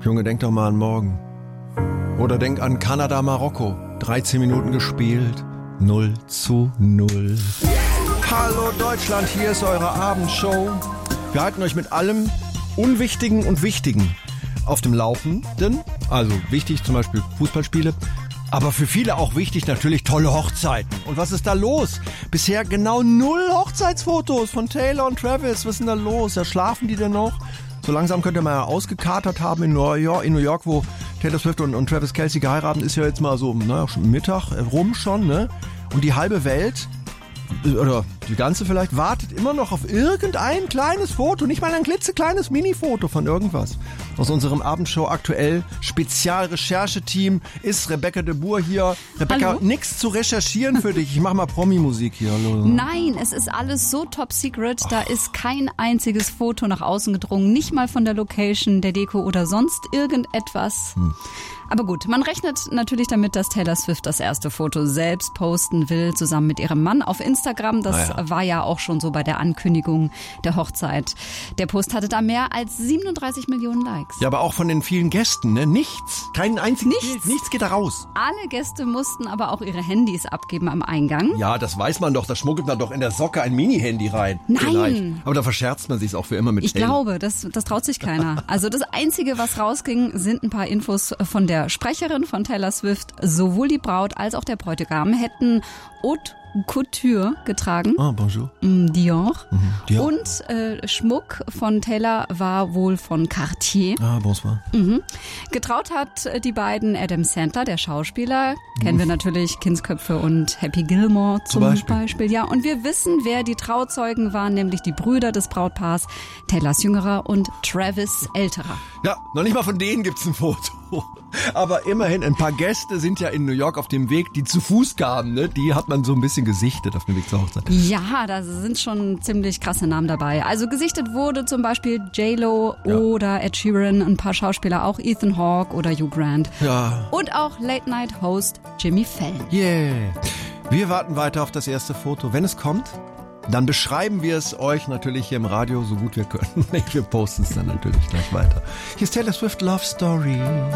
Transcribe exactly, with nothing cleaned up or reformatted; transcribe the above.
Junge, denk doch mal an morgen. Oder denk an Kanada, Marokko. dreizehn Minuten gespielt, null zu null. Hallo Deutschland, hier ist eure Abendshow. Wir halten euch mit allem Unwichtigen und Wichtigen auf dem Laufenden. Also wichtig zum Beispiel Fußballspiele. Aber für viele auch wichtig natürlich tolle Hochzeiten. Und was ist da los? Bisher genau null Hochzeitsfotos von Taylor und Travis. Was ist denn da los? Ja, schlafen die denn noch? So langsam könnt ihr mal ja ausgekatert haben in New York, in New York, wo Taylor Swift und, und Travis Kelce geheiratet, ist ja jetzt mal so, naja, schon Mittag rum schon, ne? Und die halbe Welt, oder die ganze vielleicht, wartet immer noch auf irgendein kleines Foto, nicht mal ein klitzekleines Mini-Foto von irgendwas. Aus unserem Abendshow aktuell Spezialrechercheteam ist Rebecca de Boer hier. Rebecca, Hallo? Nix zu recherchieren für dich. Ich mach mal Promi-Musik hier. Hallo. Nein, es ist alles so top secret, da ist kein einziges Foto nach außen gedrungen, nicht mal von der Location, der Deko oder sonst irgendetwas. Hm. Aber gut, man rechnet natürlich damit, dass Taylor Swift das erste Foto selbst posten will, zusammen mit ihrem Mann auf Instagram. Das ah ja. war ja auch schon so bei der Ankündigung der Hochzeit. Der Post hatte da mehr als siebenunddreißig Millionen Likes. Ja, aber auch von den vielen Gästen, ne? Nichts. Kein einziges Nichts. Bild. Nichts geht da raus. Alle Gäste mussten aber auch ihre Handys abgeben am Eingang. Ja, das weiß man doch. Da schmuggelt man doch in der Socke ein Mini-Handy rein. Nein. Vielleicht. Aber da verscherzt man sich auch für immer mit Ich Taylor. glaube, das, das traut sich keiner. Also das Einzige, was rausging, sind ein paar Infos von der Sprecherin von Taylor Swift. Sowohl die Braut als auch der Bräutigam hätten Haute Couture getragen. Ah, bonjour. Dior. Mhm, Dior. Und äh, Schmuck von Taylor war wohl von Cartier. Ah, bonsoir. Mhm. Getraut hat die beiden Adam Sandler, der Schauspieler. Kennen wir natürlich Kindsköpfe und Happy Gilmore zum, Zum Beispiel. Beispiel. Ja, und wir wissen, wer die Trauzeugen waren, nämlich die Brüder des Brautpaars, Taylors Jüngerer und Travis Älterer. Ja, noch nicht mal von denen gibt's ein Foto. Aber immerhin, ein paar Gäste sind ja in New York auf dem Weg, die zu Fuß kamen, ne? Die hat man so ein bisschen gesichtet auf dem Weg zur Hochzeit. Ja, da sind schon ziemlich krasse Namen dabei. Also gesichtet wurde zum Beispiel J-Lo Ja. oder Ed Sheeran, ein paar Schauspieler, auch Ethan Hawke oder Hugh Grant. Ja. Und auch Late-Night-Host Jimmy Fallon. Yeah. Wir warten weiter auf das erste Foto. Wenn es kommt, dann beschreiben wir es euch natürlich hier im Radio so gut wir können. Wir posten es dann natürlich gleich weiter. Hier ist Taylor Swift Love Story.